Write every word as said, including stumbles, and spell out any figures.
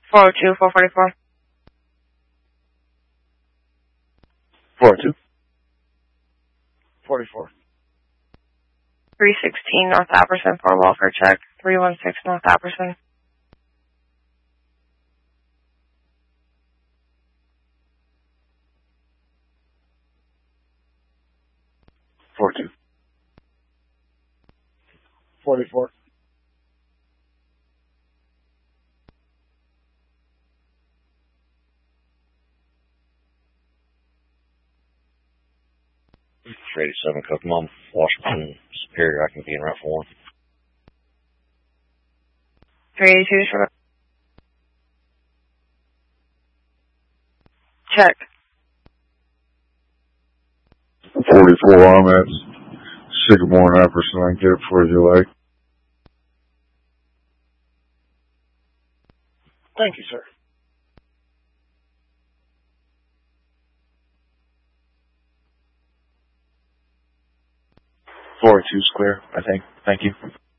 four oh two, four forty-four. four oh two. forty-four. three sixteen North Apperson for a welfare check. three one six North Apperson. four two. forty-four. three eighty-seven Kokomo, Washington, Superior. I can be in route for one. three eighty-two for check. forty-four, I'm at Sycamore and Apperson. I can get it for you, like. Thank you, sir. four oh two is clear, I think. Thank you.